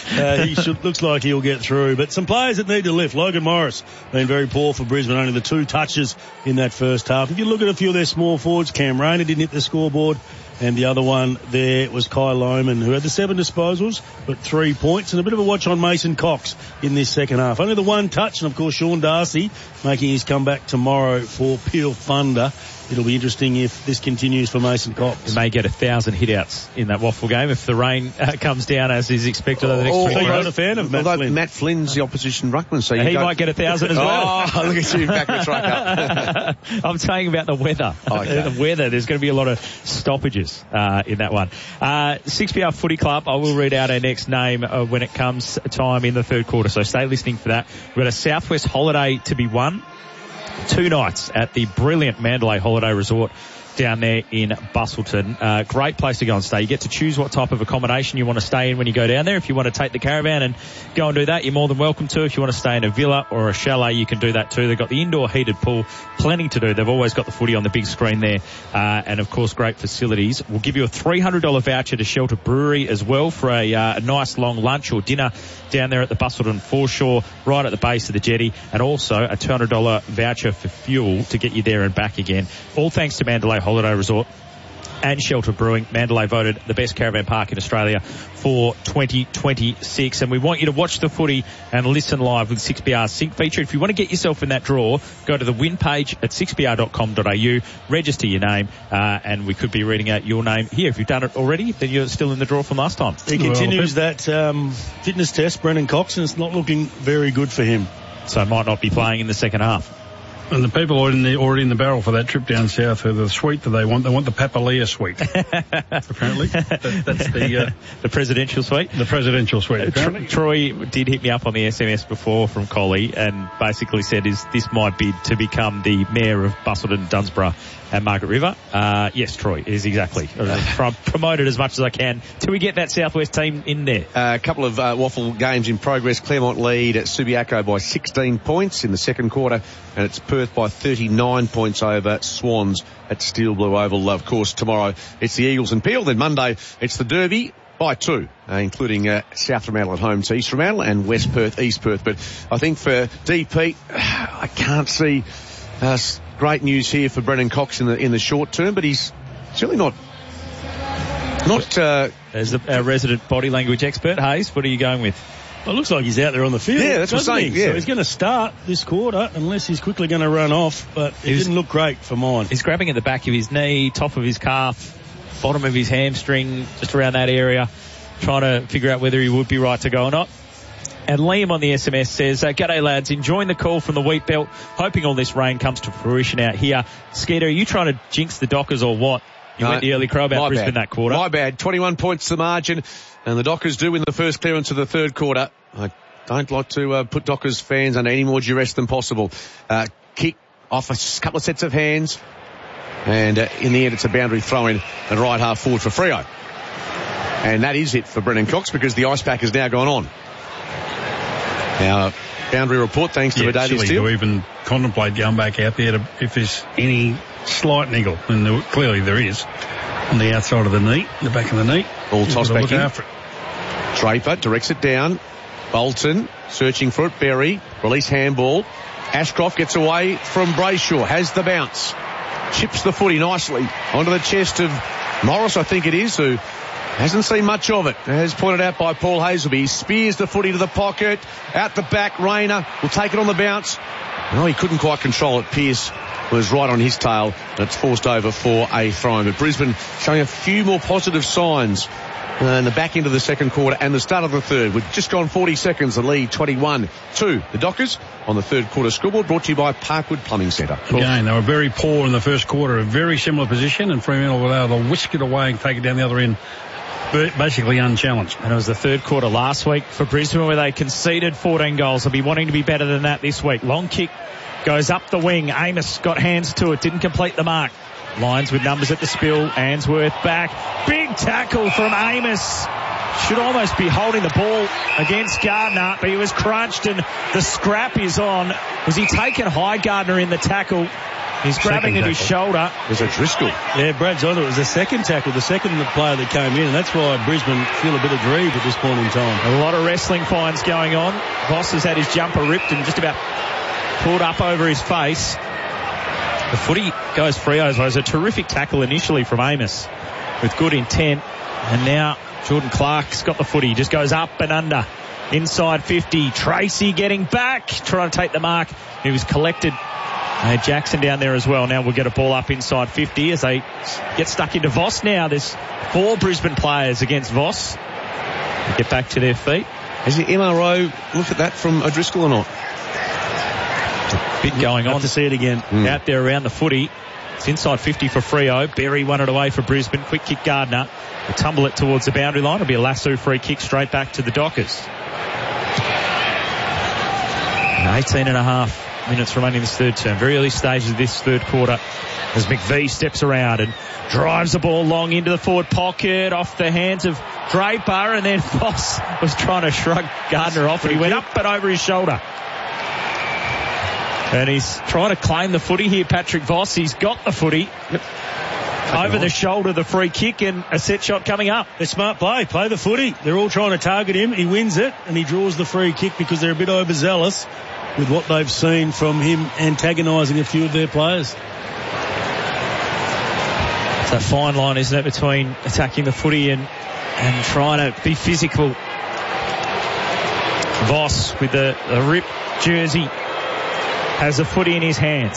Looks like he'll get through. But some players that need to lift. Logan Morris been very poor for Brisbane, only the 2 touches in that first half. If you look at a few of their small forwards, Cam Rayner didn't hit the scoreboard. And the other one there was Kai Lohman, who had the 7 disposals, but 3 points. And a bit of a watch on Mason Cox in this second half. Only the 1 touch, and of course Sean Darcy making his comeback tomorrow for Peel Thunder. It'll be interesting if this continues for Mason Cox. He may get 1,000 hit-outs in that waffle game if the rain comes down as is expected over the next 3 days. I'm a fan of Matt Flynn. Matt Flynn's the opposition ruckman, so he might get 1,000 as well. Oh, look at you back the truck up. I'm saying about the weather. Okay. The weather, there's going to be a lot of stoppages in that one. 6PR Footy Club, I will read out our next name when it comes time in the third quarter, so stay listening for that. We've got a Southwest holiday to be won. 2 nights at the brilliant Mandalay Holiday Resort down there in Busselton. Great place to go and stay. You get to choose what type of accommodation you want to stay in when you go down there. If you want to take the caravan and go and do that, you're more than welcome to. If you want to stay in a villa or a chalet, you can do that too. They've got the indoor heated pool, plenty to do. They've always got the footy on the big screen there. And of course, great facilities. We'll give you a $300 voucher to Shelter Brewery as well for a nice long lunch or dinner down there at the Busselton foreshore, right at the base of the jetty, and also a $200 voucher for fuel to get you there and back again. All thanks to Mandalay Holiday Resort and Shelter Brewing. Mandalay voted the best caravan park in Australia for 2026. And we want you to watch the footy and listen live with 6BR's Sync feature. If you want to get yourself in that draw, go to the win page at 6br.com.au, register your name, and we could be reading out your name here. If you've done it already, then you're still in the draw from last time. He continues that fitness test, Brennan Cox, and it's not looking very good for him. So might not be playing in the second half. And the people are already in the barrel for that trip down south are the suite that they want. They want the Papalia suite, apparently. That's the presidential suite? The presidential suite, apparently. Troy did hit me up on the SMS before from Collie and basically said, this my bid to become the mayor of Busselton, Dunsborough and Margaret River? Yes, Troy, it is exactly. Promote it as much as I can till we get that Southwest team in there. A couple of waffle games in progress. Claremont lead at Subiaco by 16 points in the second quarter, and it's Perth by 39 points over Swans at Steel Blue Oval. Of course, tomorrow it's the Eagles and Peel. Then Monday it's the Derby by 2, including South Fremantle at home to East Fremantle and West Perth, East Perth. But I think for DP, I can't see great news here for Brennan Cox in the short term, but he's certainly not. There's our resident body language expert, Hayes. What are you going with? Well, it looks like he's out there on the field. Yeah, that's what I'm saying. Yeah. So he's going to start this quarter unless he's quickly going to run off, but it didn't look great for mine. He's grabbing at the back of his knee, top of his calf, bottom of his hamstring, just around that area, trying to figure out whether he would be right to go or not. And Liam on the SMS says, g'day lads, enjoying the call from the wheat belt, hoping all this rain comes to fruition out here. Skeeter, are you trying to jinx the Dockers or what? You went the early crow about Brisbane that quarter. My bad. 21 points to the margin, and the Dockers do win the first clearance of the third quarter. I don't like to put Dockers fans under any more duress than possible. Kick off a couple of sets of hands, and in the end it's a boundary throw-in and right half forward for Freo. And that is it for Brennan Cox because the ice pack has now gone on. Now, boundary report thanks to Daily Steele. To even contemplate going back out there if there's any slight niggle, and clearly there is, on the outside of the knee, the back of the knee. Ball tossed back in. After it. Draper directs it down. Bolton searching for it. Berry. Release handball. Ashcroft gets away from Brayshaw. Has the bounce. Chips the footy nicely onto the chest of Morris, I think it is, who hasn't seen much of it. As pointed out by Paul Hazelby. He spears the footy to the pocket. Out the back. Rayner will take it on the bounce. No, he couldn't quite control it. Pearce was right on his tail, and it's forced over for a throw-in. But Brisbane showing a few more positive signs in the back end of the second quarter and the start of the third. We've just gone 40 seconds, the lead 21-2. The Dockers on the third quarter scoreboard, brought to you by Parkwood Plumbing Centre. Again, they were very poor in the first quarter, a very similar position, and Fremantle were able to whisk it away and take it down the other end, basically unchallenged. And it was the third quarter last week for Brisbane where they conceded 14 goals. They'll be wanting to be better than that this week. Long kick goes up the wing. Amos got hands to it, didn't complete the mark. Lions with numbers at the spill. Ainsworth back. Big tackle from Amos. Should almost be holding the ball against Gardner, but he was crunched and the scrap is on. Was he taken high, Gardner, in the tackle? He's grabbing at his shoulder. There's a Driscoll. Yeah, Brad's on it. It was the second tackle, the second player that came in, and that's why Brisbane feel a bit aggrieved at this point in time. A lot of wrestling fines going on. Voss has had his jumper ripped and just about pulled up over his face. The footy goes Freo's. It was a terrific tackle initially from Amos with good intent, and now Jordan Clark's got the footy. Just goes up and under. Inside 50. Tracy getting back, trying to take the mark. He was collected. Jackson down there as well. Now we'll get a ball up inside 50 as they get stuck into Voss now. There's 4 Brisbane players against Voss. They get back to their feet. Has the MRO looked at that from O'Driscoll or not? Bit going on. To see it again. Out there around the footy. It's inside 50 for Freo. Berry won it away for Brisbane. Quick kick Gardner. We'll tumble it towards the boundary line. It'll be a lasso free kick straight back to the Dockers. 18 and a half minutes remaining in this third term. Very early stages of this third quarter as McVie steps around and drives the ball long into the forward pocket off the hands of Draper, and then Voss was trying to shrug Gardner off and he went up and over his shoulder. And he's trying to claim the footy here, Patrick Voss. He's got the footy. Over the shoulder, the free kick, and a set shot coming up. It's smart play. Play the footy. They're all trying to target him. He wins it, and he draws the free kick because they're a bit overzealous with what they've seen from him antagonising a few of their players. It's a fine line, isn't it, between attacking the footy and trying to be physical. Voss with the ripped jersey has the footy in his hands.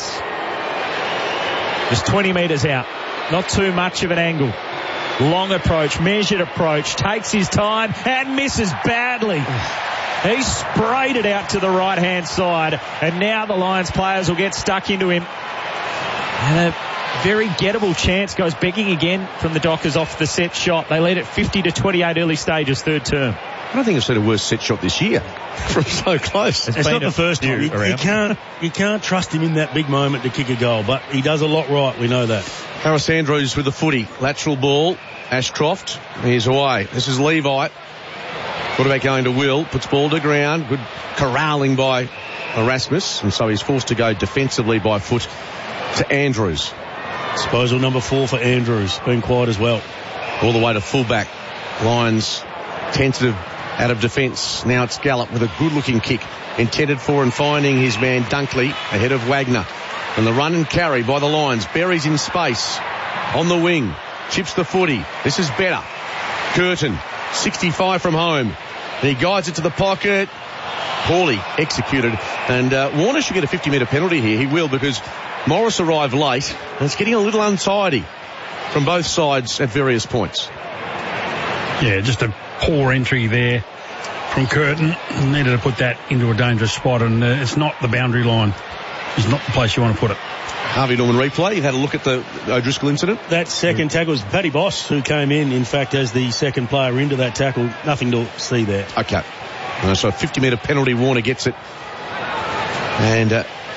Just 20 metres out. Not too much of an angle. Long approach, measured approach, takes his time and misses badly. He sprayed it out to the right-hand side, and now the Lions players will get stuck into him. And a very gettable chance goes begging again from the Dockers off the set shot. They lead at 50-28 early stages, third term. I don't think I've seen a worse set shot this year from so close. It's not the first time. You can't trust him in that big moment to kick a goal, but he does a lot right. We know that. Harris Andrews with the footy. Lateral ball. Ashcroft. He's away. This is Levi. Quarterback going to Will. Puts ball to ground. Good corralling by Erasmus. And so he's forced to go defensively by foot to Andrews. Disposal number 4 for Andrews. Been quiet as well. All the way to fullback. Lions tentative out of defence. Now it's Gallup with a good-looking kick intended for and finding his man Dunkley ahead of Wagner. And the run and carry by the Lions. Berry's in space on the wing. Chips the footy. This is better. Curtin, 65 from home. He guides it to the pocket. Poorly executed. And Warner should get a 50-metre penalty here. He will, because Morris arrived late and it's getting a little untidy from both sides at various points. Yeah, just a poor entry there from Curtin. Needed to put that into a dangerous spot, and it's not the boundary line. It's not the place you want to put it. Harvey Norman replay. You had a look at the O'Driscoll incident. That second tackle was Paddy Boss, who came in fact, as the second player into that tackle. Nothing to see there. Okay. So a 50-metre penalty. Warner gets it. And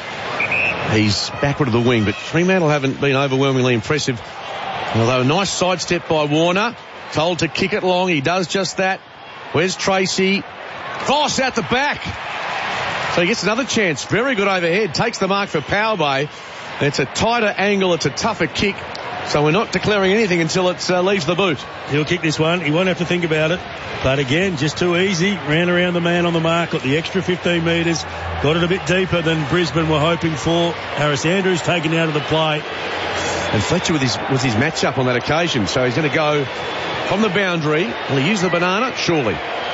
he's backward of the wing, but Fremantle haven't been overwhelmingly impressive. Although a nice sidestep by Warner. Told to kick it long. He does just that. Where's Tracy? Voss out the back. So he gets another chance. Very good overhead. Takes the mark for Power Bay. It's a tighter angle. It's a tougher kick. So we're not declaring anything until it leaves the boot. He'll kick this one. He won't have to think about it. But again, just too easy. Ran around the man on the mark. Got the extra 15 metres. Got it a bit deeper than Brisbane were hoping for. Harris Andrews taken out of the play. And Fletcher with his match-up on that occasion. So he's going to go from the boundary. Will he use the banana? Surely.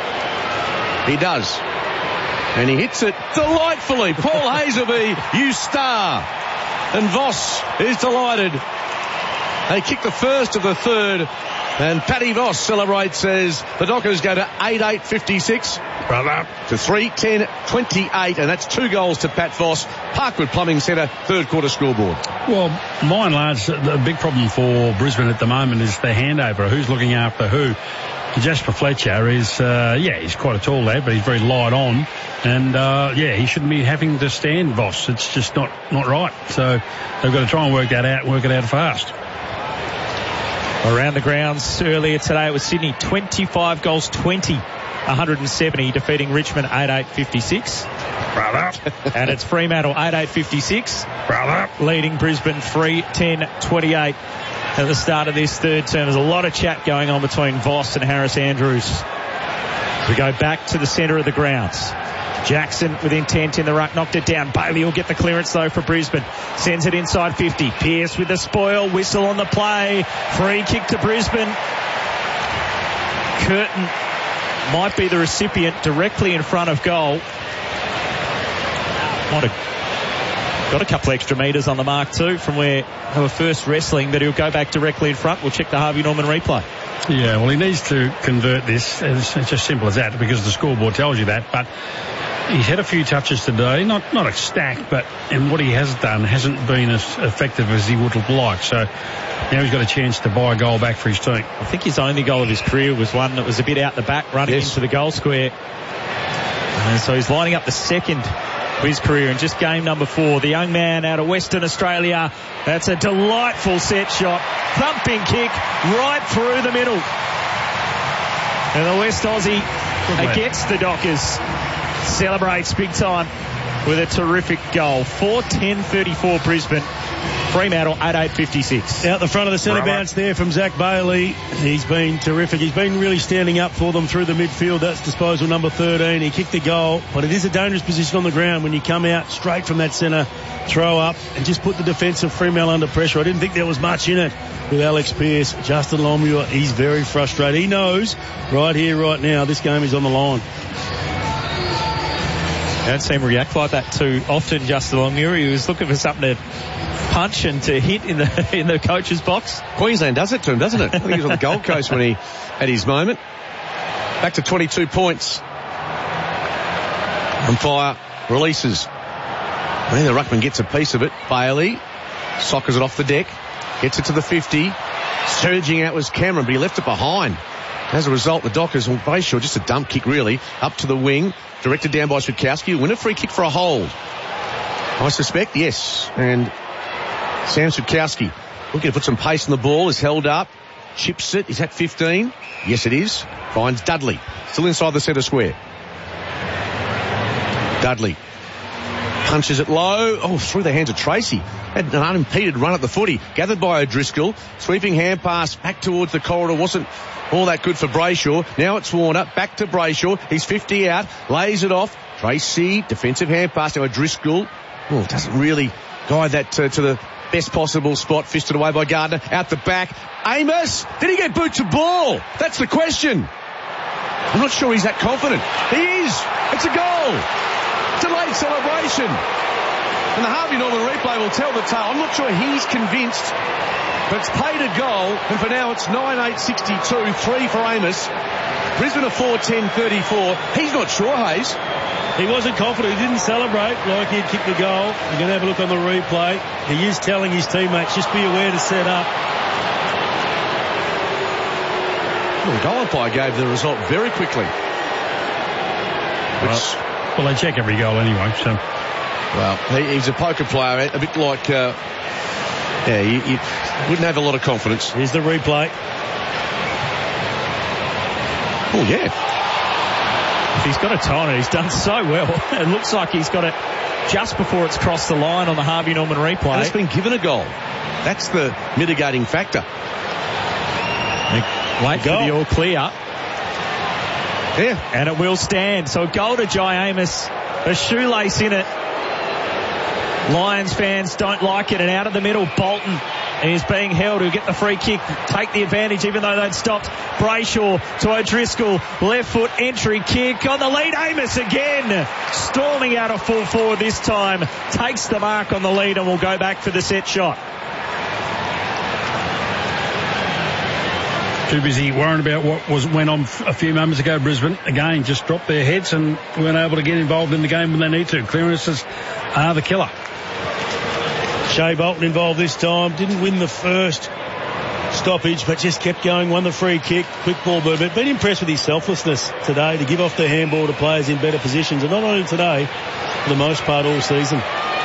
He does. And he hits it delightfully. Paul Hazelby, you star. And Voss is delighted. They kick the first of the third. And Paddy Voss celebrates as the Dockers go to 8-8-56. Brother. To 3-10-28, and that's 2 goals to Pat Voss. Parkwood Plumbing Centre, third quarter scoreboard. Well, by and large, the big problem for Brisbane at the moment is the handover. Who's looking after who? Jasper Fletcher is, he's quite a tall lad, but he's very light on. And, he shouldn't be having to stand Voss. It's just not right. So they've got to try and work it out fast. Around the grounds earlier today, it was Sydney 25 goals 20, 170, defeating Richmond 8-8-56. Brother. And it's Fremantle 8-8-56. Brother. Leading Brisbane 3-10-28 at the start of this third term. There's a lot of chat going on between Voss and Harris Andrews. We go back to the centre of the grounds. Jackson with intent in the ruck, knocked it down. Bailey will get the clearance though for Brisbane. Sends it inside 50. Pearce with the spoil. Whistle on the play. Free kick to Brisbane. Curtin might be the recipient directly in front of goal. Might have got a couple extra metres on the mark too from where they were first wrestling, but he'll go back directly in front. We'll check the Harvey Norman replay. Yeah, well, he needs to convert this. It's just simple as that because the scoreboard tells you that. But he's had a few touches today, not a stack, and what he has done hasn't been as effective as he would have liked. So now he's got a chance to buy a goal back for his team. I think his only goal of his career was one that was a bit out the back, running into the goal square. And so he's lining up the second of his career in just game number 4. The young man out of Western Australia. That's a delightful set shot. Thumping kick right through the middle. And the West Aussie against the Dockers celebrates big time with a terrific goal. 4-10-34 Brisbane. Fremantle 8-8-56. Out the front of the centre bounce there from Zach Bailey. He's been terrific. He's been really standing up for them through the midfield. That's disposal number 13. He kicked the goal, but it is a dangerous position on the ground when you come out straight from that centre throw up and just put the defence of Fremantle under pressure. I didn't think there was much in it with Alex Pearce. Justin Longmuir, he's very frustrated. He knows right here, right now, this game is on the line. I don't see him react like that too often, Justin Longmuir. He was looking for something to punch and to hit in the coach's box. Queensland does it to him, doesn't it? I think he was on the Gold Coast when he had his moment. Back to 22 points. Umpire releases. Then the ruckman gets a piece of it. Bailey soccers it off the deck. Gets it to the 50. Surging out was Cameron, but he left it behind. As a result, the Dockers, Brayshaw, just a dump kick really, up to the wing. Directed down by Switkowski. Win a free kick for a hold. I suspect, yes. And Sam Switkowski looking to put some pace on the ball, is held up, chips it. Is that 15? Yes, it is. Finds Dudley. Still inside the centre square. Dudley punches it low. Oh, through the hands of Tracy. Had an unimpeded run at the footy. Gathered by O'Driscoll. Sweeping hand pass back towards the corridor. Wasn't all that good for Brayshaw. Now it's Warner. Back to Brayshaw. He's 50 out. Lays it off. Tracy. Defensive hand pass to O'Driscoll. Oh, doesn't really guide that to the best possible spot. Fisted away by Gardner. Out the back. Amos. Did he get boot to ball? That's the question. I'm not sure he's that confident. He is. It's a goal. Delayed celebration. And the Harvey Norman replay will tell the tale. I'm not sure he's convinced, but it's paid a goal. And for now, it's 9-8-62, 3 for Amos. Brisbane are 4-10-34. He's not sure, Hayes. He wasn't confident. He didn't celebrate like he'd kicked the goal. You're going to have a look on the replay. He is telling his teammates, just be aware to set up. Well, the goal umpire gave the result very quickly. Well, they check every goal anyway, so. Well, he's a poker player, a bit like, you wouldn't have a lot of confidence. Here's the replay. Oh, yeah. If he's got a toe on it, he's done so well. It looks like he's got it just before it's crossed the line on the Harvey Norman replay. And it's been given a goal. That's the mitigating factor. Wait for the all clear. Yeah. And it will stand. So a goal to Jai Amos. A shoelace in it. Lions fans don't like it. And out of the middle, Bolton is being held. He'll get the free kick. Take the advantage even though they'd stopped. Brayshaw to O'Driscoll. Left foot entry kick on the lead. Amos again. Storming out of full forward this time. Takes the mark on the lead and will go back for the set shot. Too busy worrying about what went on a few moments ago. Brisbane, again, just dropped their heads and weren't able to get involved in the game when they need to. Clearances are the killer. Shea Bolton involved this time. Didn't win the first stoppage, but just kept going, won the free kick, quick ball movement. But been impressed with his selflessness today to give off the handball to players in better positions, and not only today, for the most part all season.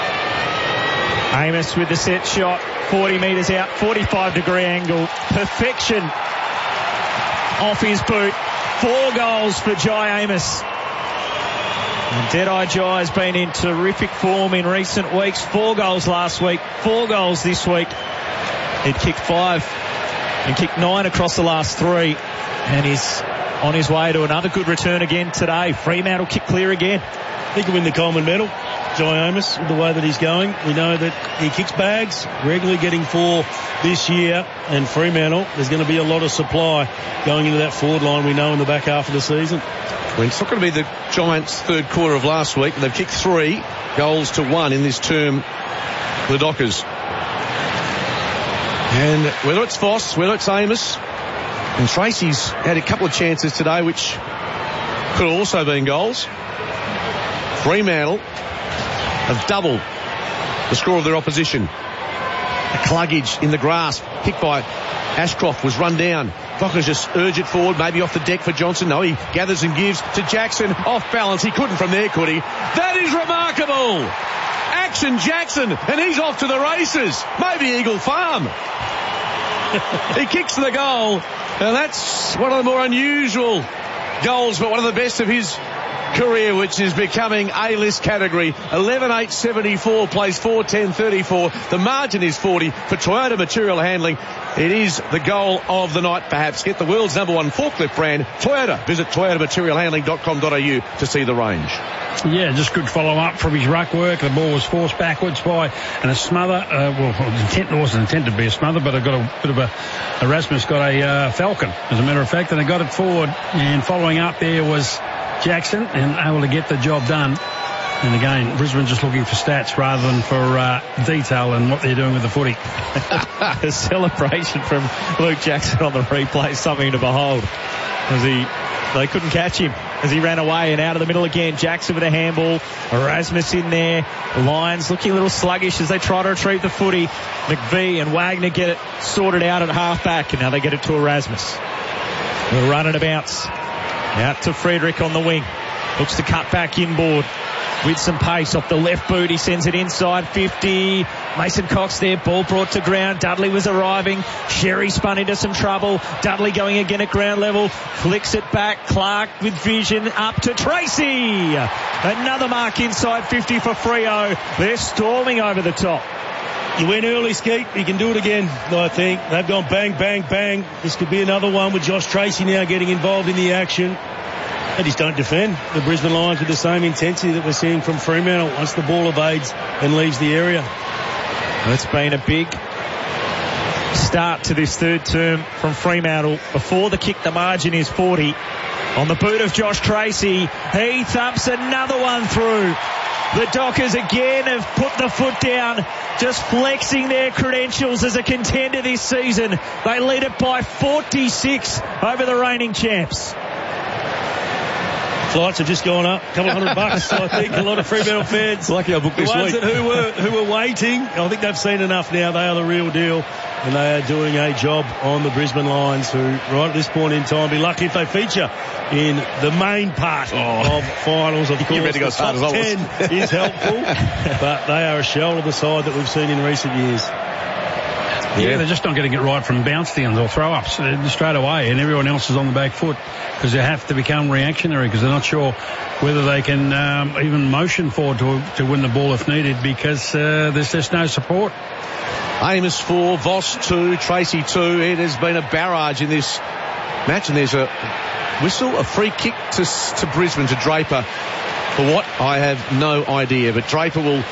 Amos with the set shot, 40 metres out, 45-degree angle, perfection off his boot. 4 goals for Jai Amos. And Deadeye Jai has been in terrific form in recent weeks. 4 goals last week, 4 goals this week. He'd kicked 5 and kicked 9 across the last 3, and he's on his way to another good return again today. Fremantle kick clear again. He could win the Coleman medal, Jai Amos, with the way that he's going. We know that he kicks bags, regularly getting 4 this year, and Fremantle, there's going to be a lot of supply going into that forward line, we know, in the back half of the season. Well, it's not going to be the Giants' third quarter of last week. They've kicked 3 goals to 1 in this term for the Dockers. And whether it's Voss, whether it's Amos, and Tracy's had a couple of chances today which could have also been goals. Fremantle have doubled the score of their opposition. A Cluggage in the grasp, kicked by Ashcroft, was run down. Dockers just urge it forward, maybe off the deck for Johnson. No, he gathers and gives to Jackson. Off balance, he couldn't from there, could he? That is remarkable! Action Jackson, and he's off to the races. Maybe Eagle Farm. He kicks the goal, and that's one of the more unusual goals, but one of the best of his career, which is becoming A-list category. 11.874 plays 4.10.34. The margin is 40 for Toyota Material Handling. It is the goal of the night, perhaps. Get the world's #1 forklift brand, Toyota. Visit toyotamaterialhandling.com.au to see the range. Yeah, just good follow-up from his ruck work. The ball was forced backwards by and a smother. It wasn't intended to be a smother, but it got a bit of a Erasmus got a falcon, as a matter of fact, and they got it forward. And following up there was Jackson, and able to get the job done. And again, Brisbane just looking for stats rather than for detail and what they're doing with the footy. A celebration from Luke Jackson on the replay, something to behold. They couldn't catch him as he ran away and out of the middle again. Jackson with a handball. Erasmus in there. The Lions looking a little sluggish as they try to retrieve the footy. McVee and Wagner get it sorted out at half-back, and now they get it to Erasmus. We'll run and a bounce. Out to Frederick on the wing. Looks to cut back inboard with some pace off the left boot. He sends it inside 50. Mason Cox there. Ball brought to ground. Dudley was arriving. Sherry spun into some trouble. Dudley going again at ground level. Flicks it back. Clark with vision up to Tracy. Another mark inside 50 for Freo. They're storming over the top. You went early, Skeet. You can do it again, I think. They've gone bang, bang, bang. This could be another one with Josh Tracy now getting involved in the action. They just don't defend the Brisbane Lions with the same intensity that we're seeing from Fremantle once the ball evades and leaves the area. It's been a big start to this third term from Fremantle. Before the kick, the margin is 40. On the boot of Josh Tracy, he thumps another one through. The Dockers again have put the foot down, just flexing their credentials as a contender this season. They lead it by 46 over the reigning champs. Flights have just gone up, a couple $100 I think. A lot of Fremantle fans. Lucky I booked this week. The ones who were waiting, I think they've seen enough now. They are the real deal, and they are doing a job on the Brisbane Lions, who right at this point in time be lucky if they feature in the main part of finals. Of course, the top 10 is helpful, but they are a shell of the side that we've seen in recent years. Yeah, they're just not getting it right from bounce downs or throw ups straight away, and everyone else is on the back foot because they have to become reactionary because they're not sure whether they can even motion forward to win the ball if needed because there's just no support. Amos 4, Voss 2, Tracy 2. It has been a barrage in this match, and there's a whistle, a free kick to Brisbane, to Draper, for what I have no idea, but Draper will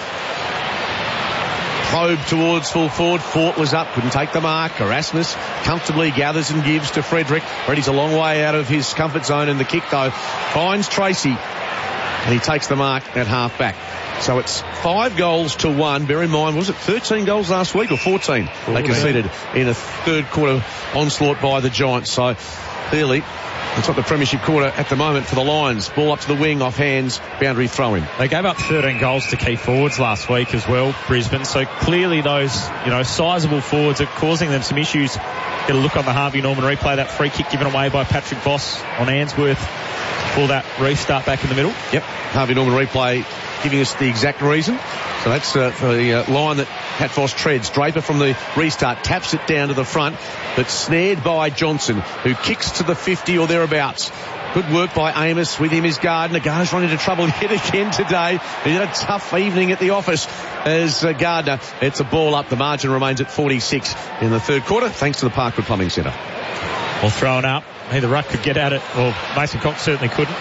probe towards full forward. Fort was up, couldn't take the mark. Erasmus comfortably gathers and gives to Frederick. Freddy's a long way out of his comfort zone in the kick though. Finds Tracy. and he takes the mark at half-back. So it's 5-1. Bear in mind, was it 13 goals last week or 14? They conceded in a third quarter onslaught by the Giants. So clearly, it's not the premiership quarter at the moment for the Lions. Ball up to the wing, off hands, boundary throw-in. They gave up 13 goals to key forwards last week as well, Brisbane. So clearly those, sizable forwards are causing them some issues. Get a look on the Harvey Norman replay, that free kick given away by Patrick Voss on Ainsworth for that restart back in the middle. Yep, Harvey Norman replay giving us the exact reason. So that's the line that Pat Voss treads. Draper from the restart taps it down to the front, but snared by Johnson, who kicks to the 50 or thereabouts. Good work by Amos. With him is Gardner. Gardner's run into trouble yet again today. He had a tough evening at the office as Gardner. It's a ball up. The margin remains at 46 in the third quarter, thanks to the Parkwood Plumbing Centre. Well, thrown up. Either Ruck could get at it, or Mason Cox certainly couldn't.